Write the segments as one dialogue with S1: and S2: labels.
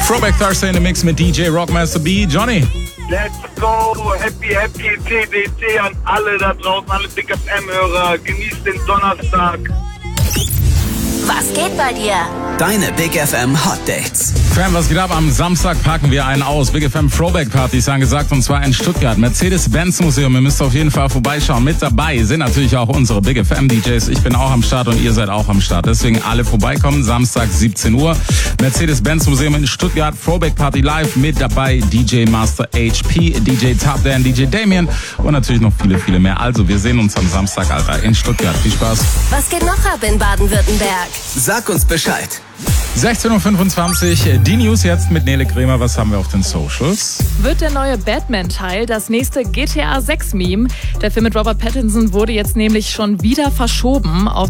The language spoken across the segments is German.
S1: Throwback Thursday in the Mix mit DJ Rockmaster B. Johnny.
S2: Let's go, happy TDT an alle da draußen, alle Big FM-Hörer. Genießt den Donnerstag.
S3: Was geht bei dir?
S4: Deine Big FM Hot Dates.
S1: Fam, was geht ab? Am Samstag packen wir einen aus. Big FM Throwback Partys angesagt, und zwar in Stuttgart. Mercedes-Benz Museum. Ihr müsst auf jeden Fall vorbeischauen. Mit dabei sind natürlich auch unsere Big FM DJs. Ich bin auch am Start und ihr seid auch am Start. Deswegen alle vorbeikommen. Samstag 17 Uhr. Mercedes-Benz Museum in Stuttgart. Throwback Party live. Mit dabei DJ Master HP, DJ Top Dan, DJ Damien und natürlich noch viele, viele mehr. Also wir sehen uns am Samstag, Alter, in Stuttgart. Viel Spaß.
S3: Was geht noch ab in Baden-Württemberg?
S4: Sag uns Bescheid.
S1: 16.25 Uhr, die News jetzt mit Nele Kremer. Was haben wir auf den Socials?
S5: Wird der neue Batman-Teil das nächste GTA 6-Meme? Der Film mit Robert Pattinson wurde jetzt nämlich schon wieder verschoben auf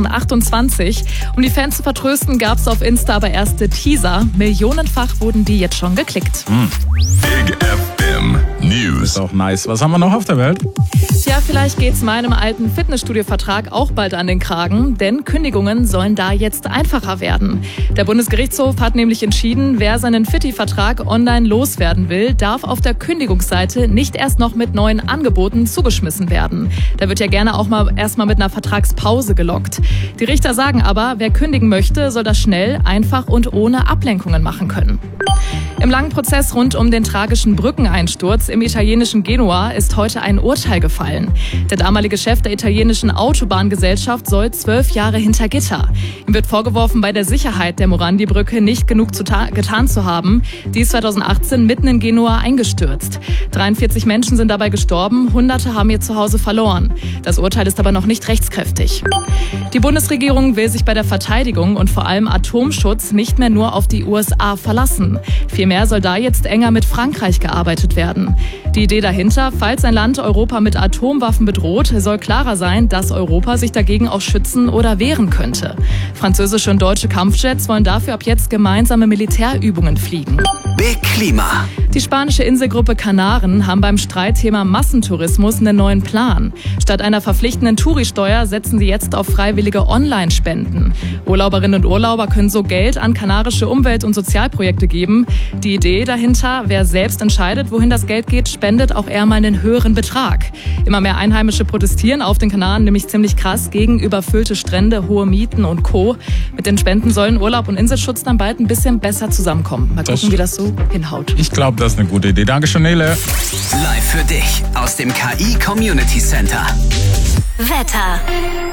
S5: 2028. Um die Fans zu vertrösten, gab es auf Insta aber erste Teaser. Millionenfach wurden die jetzt schon geklickt.
S6: Big FM News.
S1: Ist auch nice. Was haben wir noch auf der Welt?
S5: Tja, vielleicht geht's meinem alten Fitnessstudio-Vertrag auch bald an den Kragen, denn Kündigungen sollen da jetzt einfacher werden. Der Bundesgerichtshof hat nämlich entschieden, wer seinen Fitti-Vertrag online loswerden will, darf auf der Kündigungsseite nicht erst noch mit neuen Angeboten zugeschmissen werden. Da wird ja gerne auch mal erstmal mit einer Vertragspause gelockt. Die Richter sagen aber, wer kündigen möchte, soll das schnell, einfach und ohne Ablenkungen machen können. Im langen Prozess rund um den tragischen Brückeneinsturz im italienischen Genua ist heute ein Urteil gefallen. Der damalige Chef der italienischen Autobahngesellschaft soll 12 Jahre hinter Gitter. Ihm wird vorgeworfen, bei der Sicherheit der Morandi-Brücke nicht genug getan zu haben. Die ist 2018 mitten in Genua eingestürzt. 43 Menschen sind dabei gestorben, Hunderte haben ihr Zuhause verloren. Das Urteil ist aber noch nicht rechtskräftig. Die Bundesregierung will sich bei der Verteidigung und vor allem Atomschutz nicht mehr nur auf die USA verlassen. Vielmehr soll da jetzt enger mit Frankreich gearbeitet werden. Die Idee dahinter, falls ein Land Europa mit Atomwaffen bedroht, soll klarer sein, dass Europa sich dagegen auch schützen oder wehren könnte. Französische und deutsche Kampfjets wollen dafür ab jetzt gemeinsame Militärübungen fliegen.
S4: Big Klima.
S5: Die spanische Inselgruppe Kanaren haben beim Streitthema Massentourismus einen neuen Plan. Statt einer verpflichtenden Touri-Steuer setzen sie jetzt auf freiwillige Online-Spenden. Urlauberinnen und Urlauber können so Geld an kanarische Umwelt- und Sozialprojekte geben. Die Idee dahinter, wer selbst entscheidet, wohin das Geld geht, spendet auch eher mal einen höheren Betrag. Immer mehr Einheimische protestieren auf den Kanaren nämlich ziemlich krass gegen überfüllte Strände, hohe Mieten und Co. Mit den Spenden sollen Urlaub und Inselschutz dann bald ein bisschen besser zusammenkommen. Mal gucken, wie das so hinhaut.
S1: Ich glaube, das ist eine gute Idee. Dankeschön, Nele.
S4: Live für dich aus dem KI Community Center.
S3: Wetter.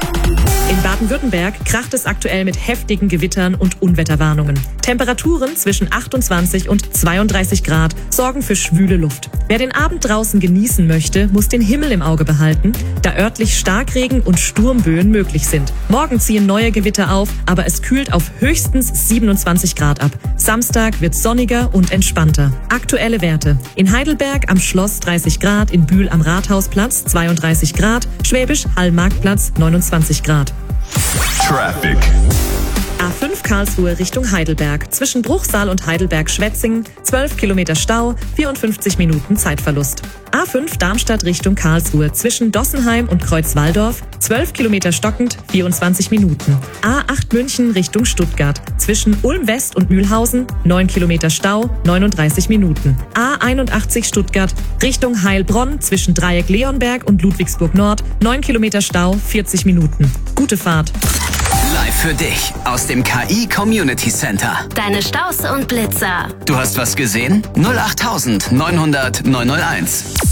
S7: In Baden-Württemberg kracht es aktuell mit heftigen Gewittern und Unwetterwarnungen. Temperaturen zwischen 28 und 32 Grad sorgen für schwüle Luft. Wer den Abend draußen genießen möchte, muss den Himmel im Auge behalten, da örtlich Starkregen und Sturmböen möglich sind. Morgen ziehen neue Gewitter auf, aber es kühlt auf höchstens 27 Grad ab. Samstag wird sonniger und entspannter. Aktuelle Werte. In Heidelberg am Schloss 30 Grad, in Bühl am Rathausplatz 32 Grad, Schwäbisch Hall-Marktplatz 29 Grad.
S6: Traffic.
S7: A5 Karlsruhe Richtung Heidelberg. Zwischen Bruchsal und Heidelberg-Schwetzingen 12 Kilometer Stau, 54 Minuten Zeitverlust. A5 Darmstadt Richtung Karlsruhe. Zwischen Dossenheim und Kreuzwaldorf 12 Kilometer stockend, 24 Minuten. A8 München Richtung Stuttgart. Zwischen Ulm West und Mühlhausen 9 Kilometer Stau, 39 Minuten. A81 Stuttgart Richtung Heilbronn. Zwischen Dreieck Leonberg und Ludwigsburg Nord 9 Kilometer Stau, 40 Minuten. Gute Fahrt.
S4: Live für dich aus dem KI Community Center.
S3: Deine Staus und Blitzer.
S4: Du hast was gesehen? 08900 901.